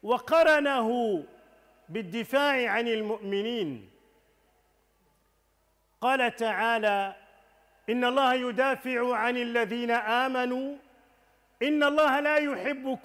وقرنه بالدفاع عن المؤمنين. قال تعالى: إن الله يدافع عن الذين آمنوا إن الله لا يحب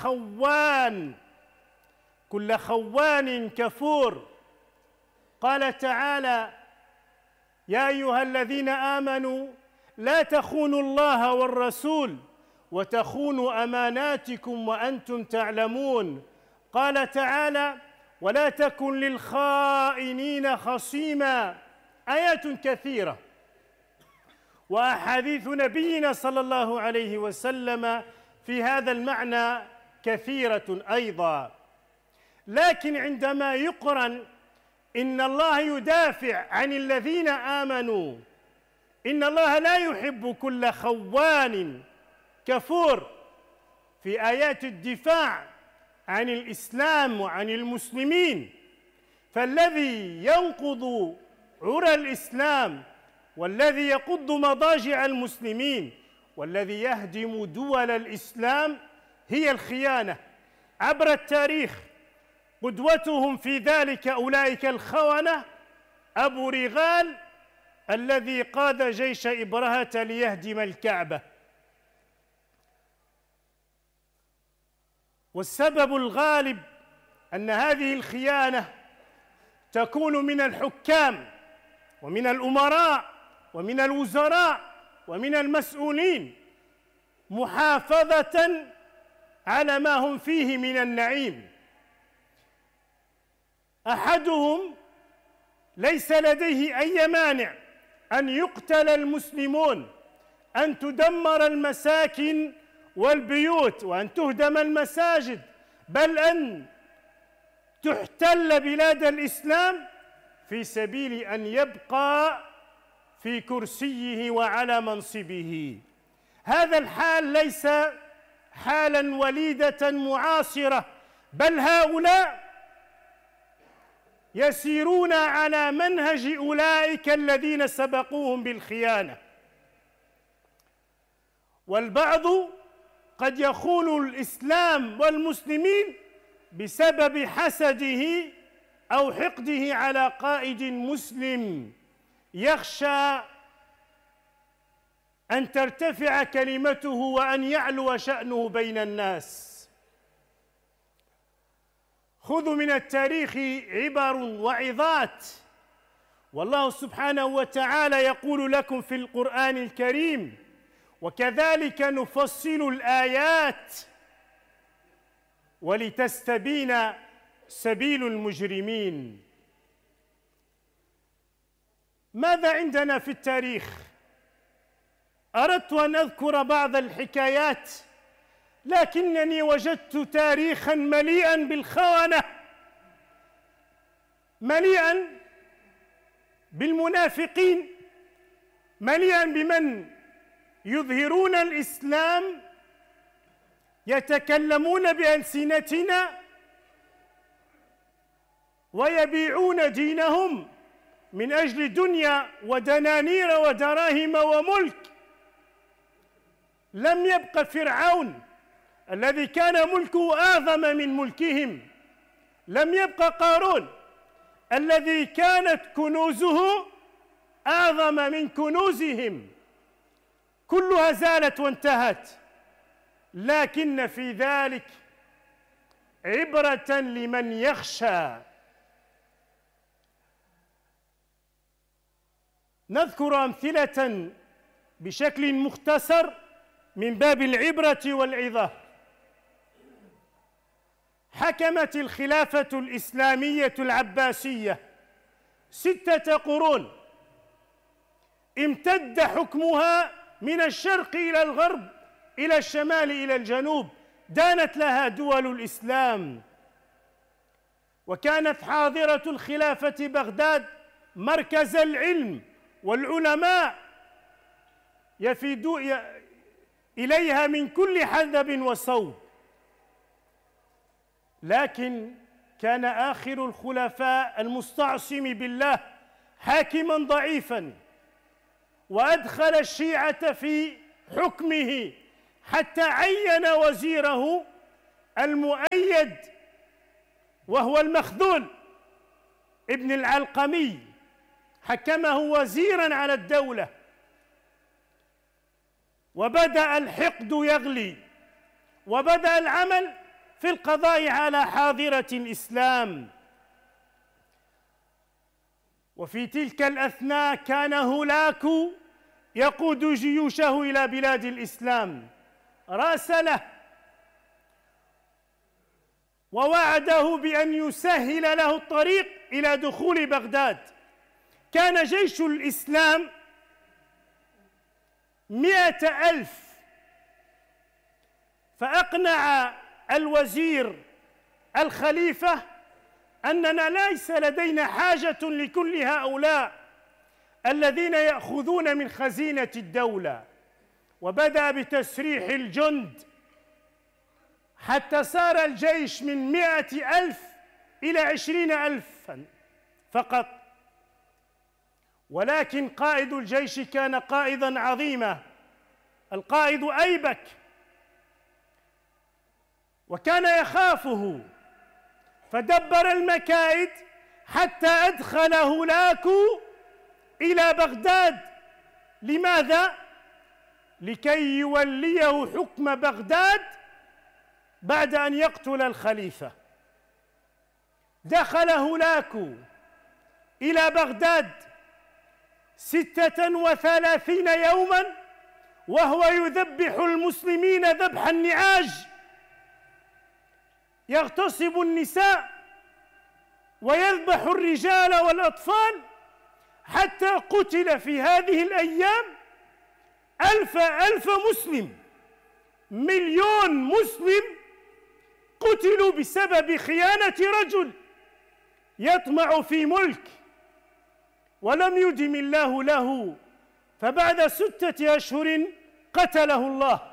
كل خوان كفور. قال تعالى: يا أيها الذين آمنوا لا تخونوا الله والرسول وتخونوا أماناتكم وأنتم تعلمون. قال تعالى: ولا تكن للخائنين خصيما. آيات كثيرة وأحاديث نبينا صلى الله عليه وسلم في هذا المعنى كثيرة أيضا. لكن عندما يقرن إن الله يدافع عن الذين آمنوا إن الله لا يحب كل خوان كفور في آيات الدفاع عن الإسلام وعن المسلمين، فالذي ينقض عرى الإسلام والذي يقض مضاجع المسلمين والذي يهدم دول الإسلام هي الخيانة عبر التاريخ. قدوتهم في ذلك أولئك الخونة أبو رغال الذي قاد جيش إبرهة ليهدم الكعبة. والسبب الغالب أن هذه الخيانة تكون من الحكام ومن الأمراء ومن الوزراء ومن المسؤولين محافظة على ما هم فيه من النعيم. أحدهم ليس لديه أي مانع أن يقتل المسلمون، أن تدمر المساكن والبيوت وأن تهدم المساجد، بل أن تحتل بلاد الإسلام في سبيل أن يبقى في كرسيه وعلى منصبه. هذا الحال ليس حالا وليدة معاصرة، بل هؤلاء يسيرون على منهج أولئك الذين سبقوهم بالخيانة. والبعض قد يخون الإسلام والمسلمين بسبب حسده أو حقده على قائد مسلم يخشى أن ترتفع كلمته وأن يعلو شأنه بين الناس. خذوا من التاريخ عبر وعظات، والله سبحانه وتعالى يقول لكم في القرآن الكريم: وكذلك نفصل الآيات ولتستبين سبيل المجرمين. ماذا عندنا في التاريخ؟ أردت أن أذكر بعض الحكايات، لكنني وجدت تاريخا مليئا بالخونة، مليئا بالمنافقين، مليئا بمن يظهرون الإسلام، يتكلمون بألسنتنا ويبيعون دينهم من أجل دنيا ودنانير ودراهم وملك. لم يبق فرعون الذي كان ملكه أعظم من ملكهم، لم يبق قارون الذي كانت كنوزه أعظم من كنوزهم، كلها زالت وانتهت. لكن في ذلك عبرة لمن يخشى. نذكر أمثلة بشكل مختصر من باب العبرة والعظة. حكمت الخلافة الإسلامية العباسية 6 قرون، امتد حكمها من الشرق إلى الغرب إلى الشمال إلى الجنوب، دانت لها دول الإسلام. وكانت حاضرة الخلافة بغداد مركز العلم والعلماء يفيد إليها من كل حدب وصوب. لكن كان آخر الخلفاء المستعصم بالله حاكما ضعيفا، وأدخل الشيعة في حكمه حتى عين وزيره المؤيد وهو المخذول ابن العلقمي، حكمه وزيرا على الدولة، وبدأ الحقد يغلي، وبدأ العمل في القضاء على حاضرة الإسلام. وفي تلك الأثناء كان هولاكو يقود جيوشه إلى بلاد الإسلام، راسله ووعده بأن يسهل له الطريق إلى دخول بغداد. كان جيش الإسلام 100,000، فأقنع الوزير الخليفة أننا ليس لدينا حاجة لكل هؤلاء الذين يأخذون من خزينة الدولة، وبدأ بتسريح الجند حتى صار الجيش من 100,000 إلى 20,000 فقط. ولكن قائد الجيش كان قائداً عظيما، القائد أيبك، وكان يخافه، فدبر المكائد حتى أدخل هولاكو إلى بغداد. لماذا؟ لكي يوليه حكم بغداد بعد أن يقتل الخليفة. دخل هولاكو إلى بغداد 36 يوماً وهو يذبح المسلمين ذبح النعاج، يغتصب النساء ويذبح الرجال والأطفال، حتى قتل في هذه الأيام 1000 مسلم. 1,000,000 مسلم قتلوا بسبب خيانة رجل يطمع في ملك ولم يدم الله له، فبعد 6 أشهر قتله الله.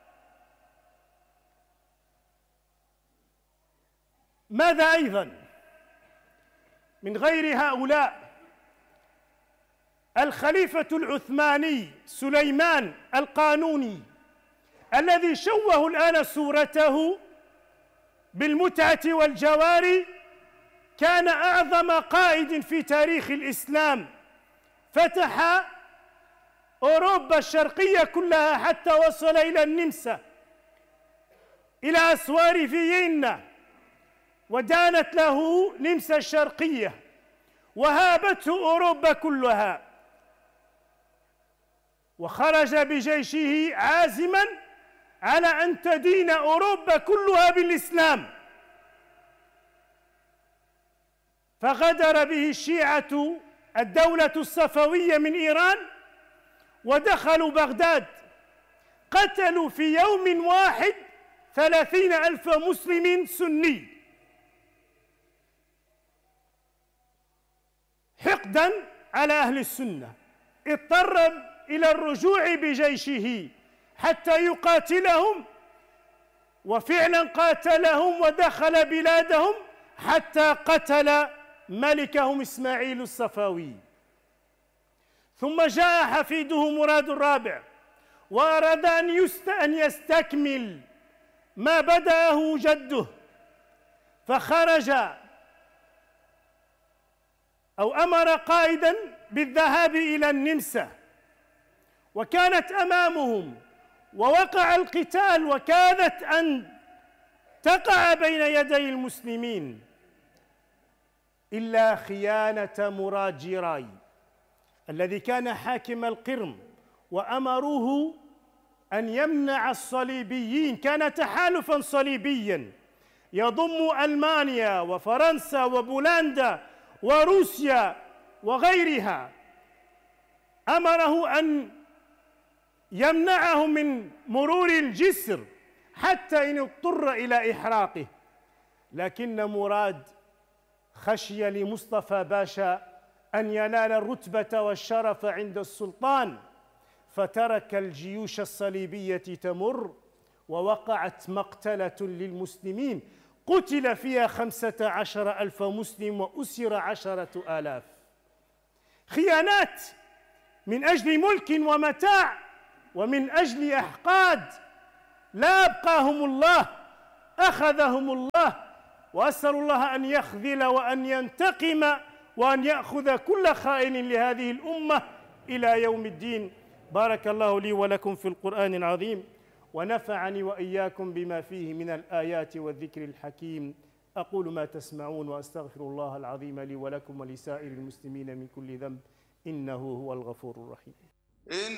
ماذا أيضا من غير هؤلاء؟ الخليفة العثماني سليمان القانوني الذي شوه الآن صورته بالمتعة والجواري، كان أعظم قائد في تاريخ الإسلام، فتح أوروبا الشرقية كلها حتى وصل إلى النمسا، إلى أسوار فيينا، ودانت له نمسا الشرقية وهابته أوروبا كلها، وخرج بجيشه عازما على أن تدين أوروبا كلها بالإسلام، فغدر به الشيعة الدولة الصفوية من إيران ودخلوا بغداد، قتلوا في يوم واحد 30,000 مسلم سني حقدا على أهل السنة. اضطر إلى الرجوع بجيشه حتى يقاتلهم، وفعلا قاتلهم ودخل بلادهم حتى قتل ملكهم إسماعيل الصفوي. ثم جاء حفيده مراد الرابع وأراد أن يستكمل ما بدأه جده، فخرج أو أمر قائدا بالذهاب إلى النمسا، وكانت أمامهم ووقع القتال وكادت أن تقع بين يدي المسلمين، إلا خيانة مراد جيراي الذي كان حاكم القرم، وأمروه أن يمنع الصليبيين. كان تحالفا صليبيا يضم ألمانيا وفرنسا وبولندا وروسيا وغيرها، أمره أن يمنعهم من مرور الجسر حتى إن اضطر إلى إحراقه، لكن مراد خشي لمصطفى باشا أن ينال الرتبة والشرف عند السلطان، فترك الجيوش الصليبية تمر، ووقعت مقتلة للمسلمين قتل فيها 15,000 مسلم وأسر 10,000. خيانات من أجل ملك ومتاع ومن أجل أحقاد، لا أبقاهم الله، أخذهم الله وأسأل الله أن يخذل وأن ينتقم وأن يأخذ كل خائن لهذه الأمة إلى يوم الدين. بارك الله لي ولكم في القرآن العظيم، ونفعني وإياكم بما فيه من الآيات والذكر الحكيم. أقول ما تسمعون وأستغفر الله العظيم لي ولكم ولسائر المسلمين من كل ذنب، إنه هو الغفور الرحيم.